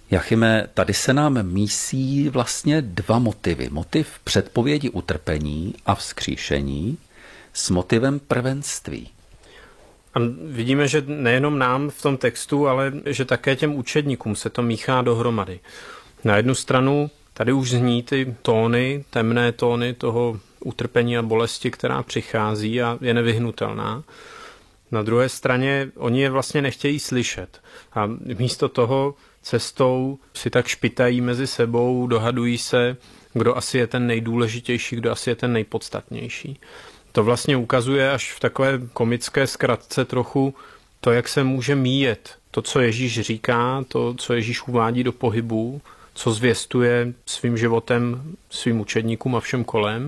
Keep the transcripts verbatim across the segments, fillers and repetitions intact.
Jachime, tady se nám mísí vlastně dva motivy. Motiv předpovědi utrpení a vzkříšení s motivem prvenství. A vidíme, že nejenom nám v tom textu, ale že také těm učedníkům se to míchá dohromady. Na jednu stranu tady už zní ty tóny, temné tóny toho utrpení a bolesti, která přichází a je nevyhnutelná. Na druhé straně oni je vlastně nechtějí slyšet. A místo toho cestou si tak špitají mezi sebou, dohadují se, kdo asi je ten nejdůležitější, kdo asi je ten nejpodstatnější. To vlastně ukazuje až v takové komické zkratce trochu to, jak se může míjet. To, co Ježíš říká, to, co Ježíš uvádí do pohybu, co zvěstuje svým životem, svým učedníkům a všem kolem,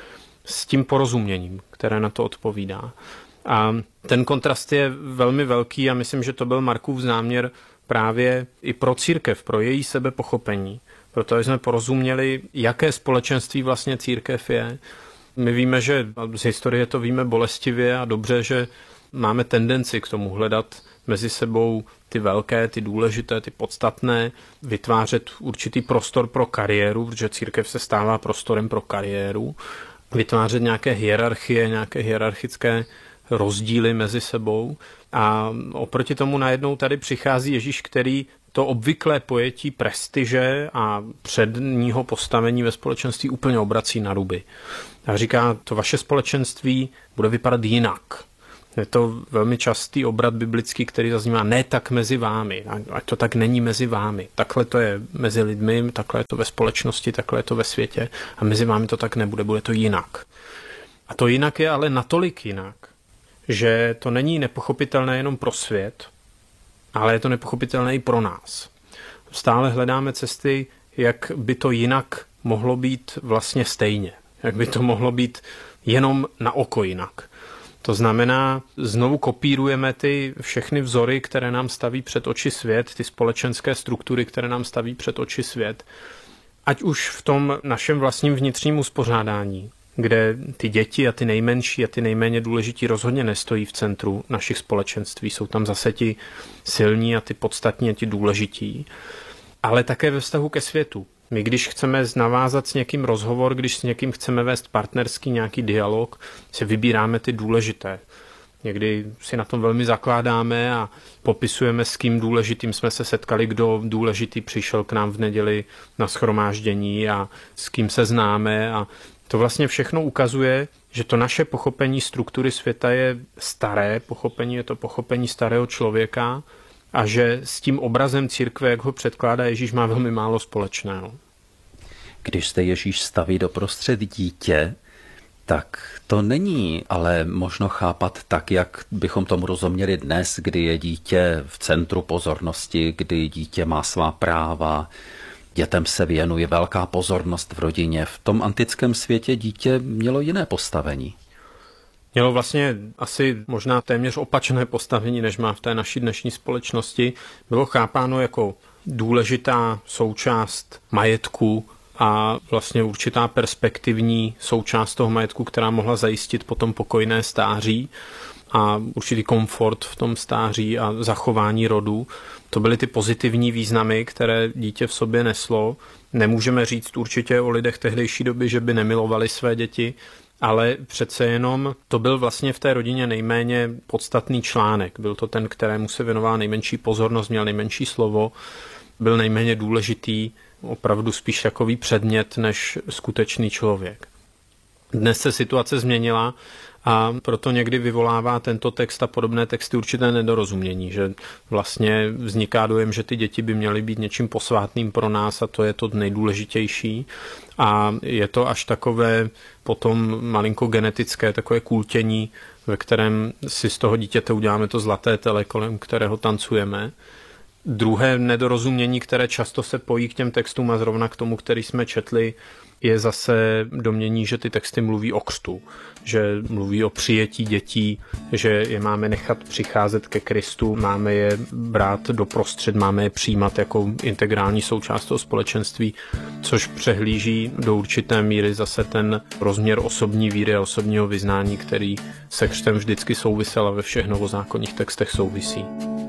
s tím porozuměním, které na to odpovídá. A ten kontrast je velmi velký a myslím, že to byl Markův záměr právě i pro církev, pro její sebepochopení. Proto jsme porozuměli, jaké společenství vlastně církev je. My víme, že z historie to víme bolestivě a dobře, že máme tendenci k tomu hledat mezi sebou ty velké, ty důležité, ty podstatné, vytvářet určitý prostor pro kariéru, protože církev se stává prostorem pro kariéru, vytvářet nějaké hierarchie, nějaké hierarchické rozdíly mezi sebou. A oproti tomu najednou tady přichází Ježíš, který to obvyklé pojetí prestiže a předního postavení ve společenství úplně obrací na ruby. A říká, to vaše společenství bude vypadat jinak. Je to velmi častý obrat biblický, který zaznívá ne tak mezi vámi, ať to tak není mezi vámi. Takhle to je mezi lidmi, takhle je to ve společnosti, takhle je to ve světě a mezi vámi to tak nebude, bude to jinak. A to jinak je ale natolik jinak, že to není nepochopitelné jenom pro svět, ale je to nepochopitelné i pro nás. Stále hledáme cesty, jak by to jinak mohlo být vlastně stejně. Jak by to mohlo být jenom na oko jinak. To znamená, znovu kopírujeme ty všechny vzory, které nám staví před oči svět, ty společenské struktury, které nám staví před oči svět. Ať už v tom našem vlastním vnitřním uspořádání, kde ty děti a ty nejmenší a ty nejméně důležití rozhodně nestojí v centru našich společenství. Jsou tam zase ti silní a ty podstatní a ti důležití. Ale také ve vztahu ke světu. My, když chceme navázat s někým rozhovor, když s někým chceme vést partnerský nějaký dialog, si vybíráme ty důležité. Někdy si na tom velmi zakládáme a popisujeme, s kým důležitým jsme se setkali, kdo důležitý přišel k nám v neděli na shromáždění a s kým se známe. A to vlastně všechno ukazuje, že to naše pochopení struktury světa je staré pochopení, je to pochopení starého člověka, a že s tím obrazem církve, jak ho předkládá Ježíš, má velmi málo společného. Když se Ježíš staví doprostřed dítě, tak to není ale možno chápat tak, jak bychom tomu rozuměli dnes, kdy je dítě v centru pozornosti, kdy dítě má svá práva, dětem se věnuje velká pozornost v rodině. V tom antickém světě dítě mělo jiné postavení. Mělo vlastně asi možná téměř opačné postavení, než má v té naší dnešní společnosti. Bylo chápáno jako důležitá součást majetku a vlastně určitá perspektivní součást toho majetku, která mohla zajistit potom pokojné stáří a určitý komfort v tom stáří a zachování rodu. To byly ty pozitivní významy, které dítě v sobě neslo. Nemůžeme říct určitě o lidech tehdejší doby, že by nemilovali své děti, ale přece jenom to byl vlastně v té rodině nejméně podstatný článek. Byl to ten, kterému se věnovala nejmenší pozornost, měl nejmenší slovo, byl nejméně důležitý, opravdu spíš takový předmět než skutečný člověk. Dnes se situace změnila a proto někdy vyvolává tento text a podobné texty určité nedorozumění, že vlastně vzniká dojem, že ty děti by měly být něčím posvátným pro nás a to je to nejdůležitější. A je to až takové potom malinko genetické, takové kultění, ve kterém si z toho dítěte uděláme to zlaté tele, kolem kterého tancujeme. Druhé nedorozumění, které často se pojí k těm textům a zrovna k tomu, který jsme četli, je zase domnění, že ty texty mluví o křtu, že mluví o přijetí dětí, že je máme nechat přicházet ke Kristu, máme je brát doprostřed, máme je přijímat jako integrální součást toho společenství, což přehlíží do určité míry zase ten rozměr osobní víry a osobního vyznání, který se křtem vždycky souvisel a ve všech novozákonních textech souvisí.